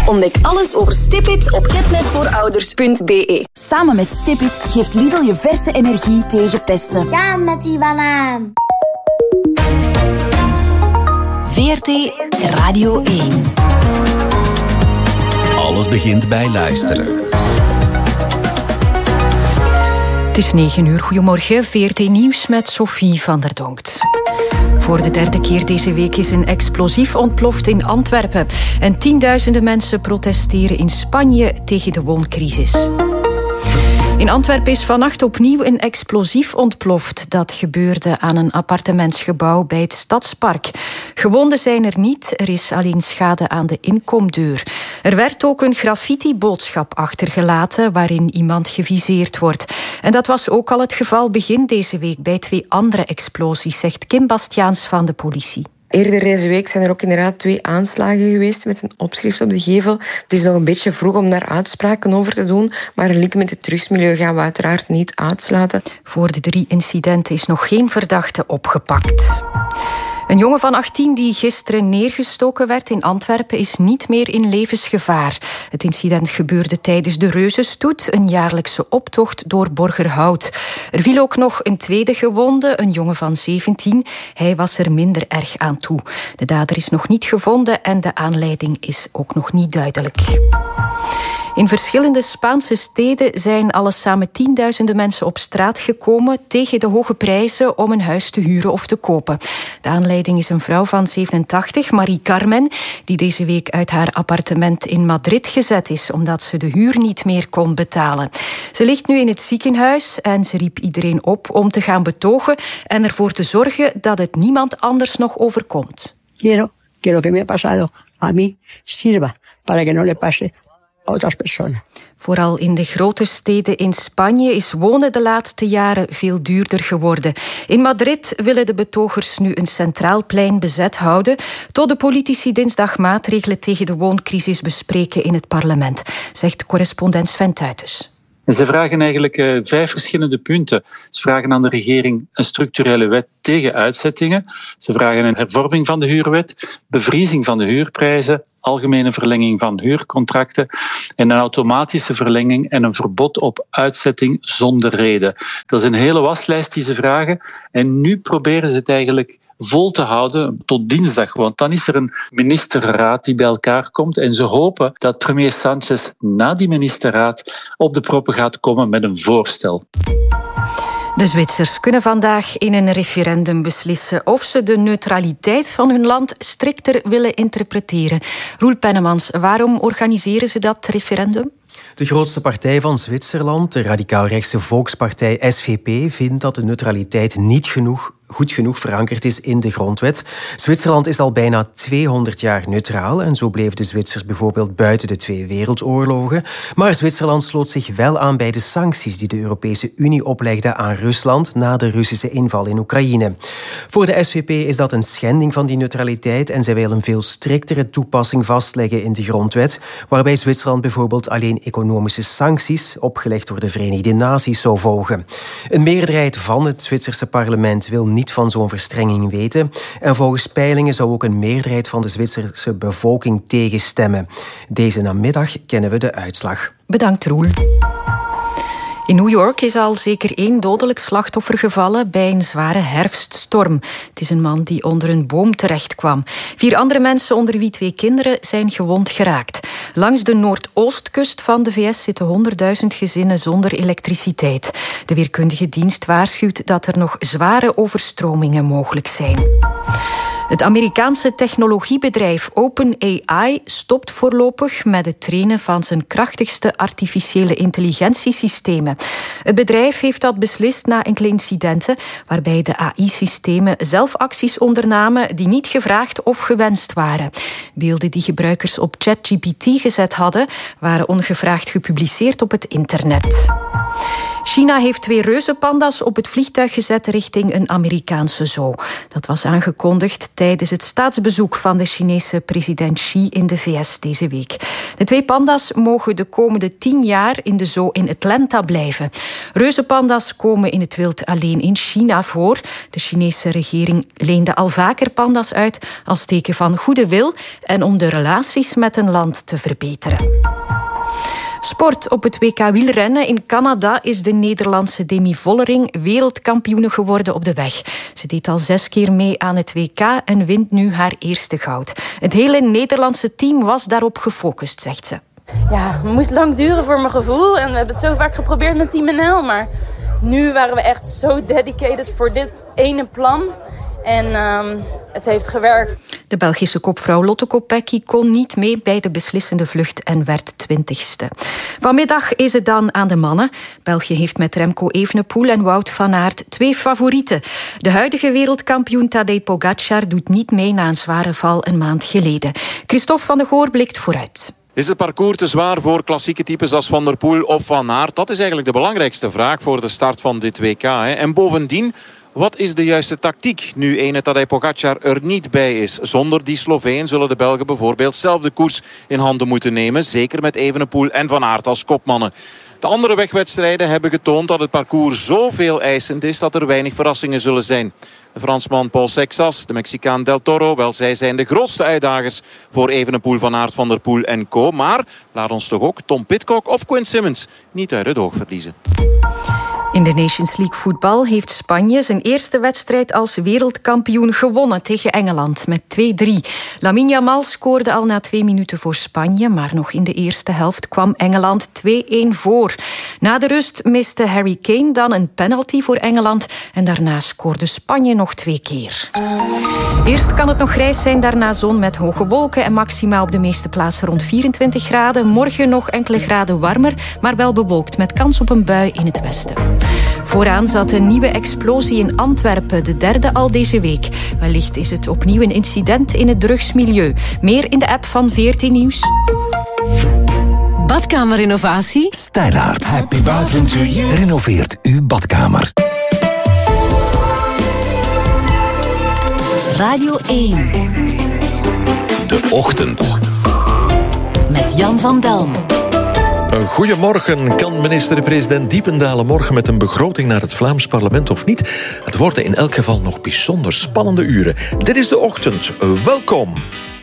Ontdek alles over Stipit op getnetvoorouders.be. Samen met Stipit geeft Lidl je verse energie tegen pesten. Gaan met die banaan. VRT Radio 1. Alles begint bij luisteren. Het is 9 uur. Goedemorgen, VRT Nieuws met Sophie van der Donkt. Voor de derde keer deze week is een explosief ontploft in Antwerpen. En tienduizenden mensen protesteren in Spanje tegen de wooncrisis. In Antwerpen is vannacht opnieuw een explosief ontploft. Dat gebeurde aan een appartementsgebouw bij het Stadspark. Gewonden zijn er niet, er is alleen schade aan de inkomdeur. Er werd ook een graffiti-boodschap achtergelaten waarin iemand geviseerd wordt. En dat was ook al het geval begin deze week bij 2 andere explosies, zegt Kim Bastiaans van de politie. Eerder deze week zijn er ook inderdaad 2 aanslagen geweest met een opschrift op de gevel. Het is nog een beetje vroeg om daar uitspraken over te doen, maar een link met het drugsmilieu gaan we uiteraard niet uitsluiten. Voor de 3 incidenten is nog geen verdachte opgepakt. Een jongen van 18 die gisteren neergestoken werd in Antwerpen is niet meer in levensgevaar. Het incident gebeurde tijdens de Reuzenstoet, een jaarlijkse optocht door Borgerhout. Er viel ook nog een tweede gewonde, een jongen van 17. Hij was er minder erg aan toe. De dader is nog niet gevonden en de aanleiding is ook nog niet duidelijk. In verschillende Spaanse steden zijn allesamen tienduizenden mensen op straat gekomen tegen de hoge prijzen om een huis te huren of te kopen. De aanleiding is een vrouw van 87, Marie Carmen, die deze week uit haar appartement in Madrid gezet is, omdat ze de huur niet meer kon betalen. Ze ligt nu in het ziekenhuis en ze riep iedereen op om te gaan betogen en ervoor te zorgen dat het niemand anders nog overkomt. Quiero que lo que me ha pasado a mí sirva para que no le pase otras personas. Vooral in de grote steden in Spanje is wonen de laatste jaren veel duurder geworden. In Madrid willen de betogers nu een centraal plein bezet houden, tot de politici dinsdag maatregelen tegen de wooncrisis bespreken in het parlement, zegt correspondent Sven Tuitens. Ze vragen eigenlijk 5 verschillende punten. Ze vragen aan de regering een structurele wet tegen uitzettingen. Ze vragen een hervorming van de huurwet, bevriezing van de huurprijzen, algemene verlenging van huurcontracten en een automatische verlenging en een verbod op uitzetting zonder reden. Dat is een hele waslijst die ze vragen en nu proberen ze het eigenlijk vol te houden tot dinsdag, want dan is er een ministerraad die bij elkaar komt en ze hopen dat premier Sánchez na die ministerraad op de proppen gaat komen met een voorstel. De Zwitsers kunnen vandaag in een referendum beslissen of ze de neutraliteit van hun land strikter willen interpreteren. Roel Pennemans, waarom organiseren ze dat referendum? De grootste partij van Zwitserland, de radicaal-rechtse volkspartij SVP, vindt dat de neutraliteit niet goed genoeg verankerd is in de grondwet. Zwitserland is al bijna 200 jaar neutraal en zo bleven de Zwitsers bijvoorbeeld buiten de 2 wereldoorlogen. Maar Zwitserland sloot zich wel aan bij de sancties die de Europese Unie oplegde aan Rusland na de Russische inval in Oekraïne. Voor de SVP is dat een schending van die neutraliteit en zij wil een veel striktere toepassing vastleggen in de grondwet, waarbij Zwitserland bijvoorbeeld alleen economische sancties, opgelegd door de Verenigde Naties, zou volgen. Een meerderheid van het Zwitserse parlement wil niet van zo'n verstrenging weten. En volgens peilingen zou ook een meerderheid van de Zwitserse bevolking tegenstemmen. Deze namiddag kennen we de uitslag. Bedankt, Roel. In New York is al zeker 1 dodelijk slachtoffer gevallen bij een zware herfststorm. Het is een man die onder een boom terechtkwam. 4 andere mensen, onder wie 2 kinderen, zijn gewond geraakt. Langs de noordoostkust van de VS zitten 100.000 gezinnen zonder elektriciteit. De weerkundige dienst waarschuwt dat er nog zware overstromingen mogelijk zijn. Het Amerikaanse technologiebedrijf OpenAI stopt voorlopig met het trainen van zijn krachtigste artificiële intelligentiesystemen. Het bedrijf heeft dat beslist na enkele incidenten waarbij de AI-systemen zelf acties ondernamen die niet gevraagd of gewenst waren. Beelden die gebruikers op ChatGPT gezet hadden, waren ongevraagd gepubliceerd op het internet. China heeft 2 reuzenpanda's op het vliegtuig gezet richting een Amerikaanse zoo. Dat was aangekondigd tijdens het staatsbezoek van de Chinese president Xi in de VS deze week. De 2 panda's mogen de komende 10 jaar in de zoo in Atlanta blijven. Reuzenpanda's komen in het wild alleen in China voor. De Chinese regering leende al vaker panda's uit als teken van goede wil en om de relaties met een land te verbeteren. Sport. Op het WK wielrennen in Canada is de Nederlandse Demi Vollering wereldkampioene geworden op de weg. Ze deed al 6 keer mee aan het WK en wint nu haar eerste goud. Het hele Nederlandse team was daarop gefocust, zegt ze. Ja, het moest lang duren voor mijn gevoel. En we hebben het zo vaak geprobeerd met Team NL. Maar nu waren we echt zo dedicated voor dit ene plan. En het heeft gewerkt. De Belgische kopvrouw Lotte Kopecky kon niet mee bij de beslissende vlucht en werd 20ste. Vanmiddag is het dan aan de mannen. België heeft met Remco Evenepoel en Wout van Aert 2 favorieten. De huidige wereldkampioen Tadej Pogačar doet niet mee na een zware val een maand geleden. Christophe van de Goor blikt vooruit. Is het parcours te zwaar voor klassieke types als Van der Poel of Van Aert? Dat is eigenlijk de belangrijkste vraag voor de start van dit WK. En bovendien, wat is de juiste tactiek nu ene Tadej Pogačar er niet bij is? Zonder die Sloveen zullen de Belgen bijvoorbeeld zelf de koers in handen moeten nemen. Zeker met Evenepoel en Van Aert als kopmannen. De andere wegwedstrijden hebben getoond dat het parcours zoveel eisend is dat er weinig verrassingen zullen zijn. De Fransman Paul Sexas, de Mexicaan Del Toro, wel, zij zijn de grootste uitdagers voor Evenepoel, Van Aert, Van der Poel en co. Maar laat ons toch ook Tom Pidcock of Quinn Simmons niet uit het oog verliezen. In de Nations League voetbal heeft Spanje zijn eerste wedstrijd als wereldkampioen gewonnen tegen Engeland met 2-3. Lamine Yamal scoorde al na 2 minuten voor Spanje, maar nog in de eerste helft kwam Engeland 2-1 voor. Na de rust miste Harry Kane dan een penalty voor Engeland en daarna scoorde Spanje nog 2 keer. Eerst kan het nog grijs zijn, daarna zon met hoge wolken en maxima op de meeste plaatsen rond 24 graden. Morgen nog enkele graden warmer, maar wel bewolkt met kans op een bui in het westen. Vooraan zat een nieuwe explosie in Antwerpen, de 3e al deze week. Wellicht is het opnieuw een incident in het drugsmilieu. Meer in de app van VRT Nieuws. Badkamerinnovatie? Stijlaart. Happy bathroom to you. Renoveert uw badkamer. Radio 1. De Ochtend. Met Jan van Delm. Goedemorgen. Kan minister-president Diependalen morgen met een begroting naar het Vlaams parlement of niet? Het worden in elk geval nog bijzonder spannende uren. Dit is De Ochtend. Welkom.